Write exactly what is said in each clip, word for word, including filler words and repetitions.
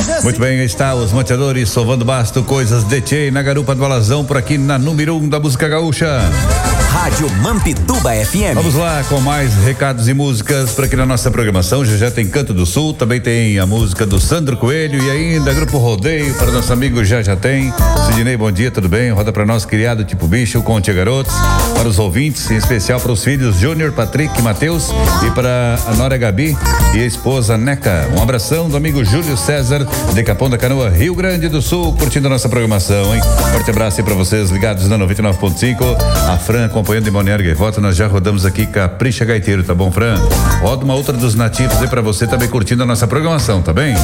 Muito bem, aí está os mateadores sovando basto, coisas de tchê na garupa do Alazão, por aqui na número um da música gaúcha. Rádio Mampituba F M. Vamos lá com mais recados e músicas por aqui na nossa programação. Já já tem Canto do Sul, também tem a música do Sandro Coelho e ainda Grupo Rodeio para nosso amigo Já Já Tem. Sidney, bom dia, tudo bem? Roda para nós, criado tipo bicho, com tia garotos, para os ouvintes, em especial para os filhos Júnior, Patrick, Matheus e para a Nora Gabi e a esposa Neca. Um abração do amigo Júlio César, de Capão da Canoa, Rio Grande do Sul, curtindo a nossa programação, hein? Forte abraço aí para vocês ligados na noventa e nove ponto cinco. A Fran acompanhando em Balneário Gaivota, nós já rodamos aqui Capricha Gaiteiro, tá bom, Fran? Roda uma outra dos nativos aí pra você também curtindo a nossa programação, tá bem?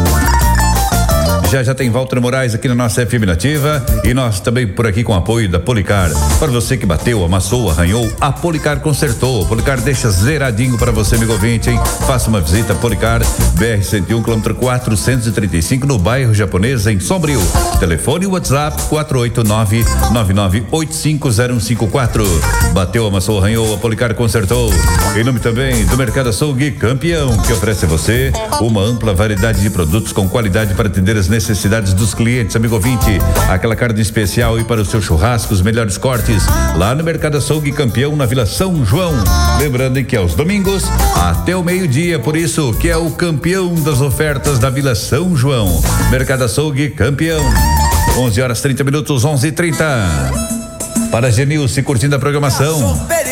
Já já tem Walter Moraes aqui na nossa F M Nativa e nós também por aqui com apoio da Policar. Para você que bateu, amassou, arranhou, a Policar consertou. Policar deixa zeradinho para você, amigo ouvinte, hein? Faça uma visita a Policar, B R cento e um, quilômetro quatrocentos e trinta e cinco, no bairro Japonês, em Sombrio. Telefone WhatsApp quatro oito nove, nove nove oito cinco zero um cinco quatro. Bateu, amassou, arranhou, a Policar consertou. Em nome também do Mercado Açougue Campeão, que oferece a você uma ampla variedade de produtos com qualidade para atender as necessidades necessidades dos clientes, amigo ouvinte. Aquela carne especial e para o seu churrasco, os melhores cortes lá no Mercado Açougue Campeão, na Vila São João. Lembrando que é aos domingos até o meio-dia, por isso que é o campeão das ofertas da Vila São João. Mercado Açougue Campeão. onze horas trinta minutos, onze e trinta. Para Genilce curtindo a programação.